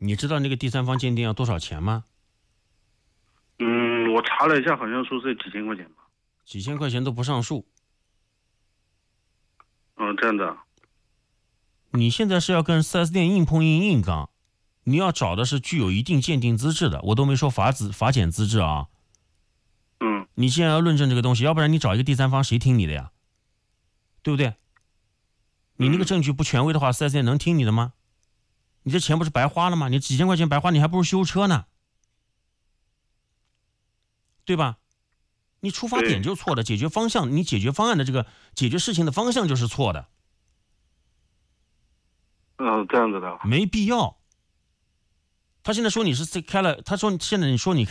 你知道那个第三方鉴定要多少钱吗？ 我查了一下，好像说是几千块钱吧。 几千块钱都不上数。 这样的。 你现在是要跟 4S 店硬碰硬刚，你要找的是具有一定鉴定资质的，我都没说法检资质啊。你既然要论证这个东西，要不然你找一个第三方谁听你的呀？对不对？你那个证据不权威的话，4S 店能听你的吗？你这钱不是白花了吗？你几千块钱白花，你还不如修车呢，对吧？你出发点就错的，解决方向，你解决方案的这个解决事情的方向就是错的。 这样子的。 没必要。他现在说你是开了，他说现在你说你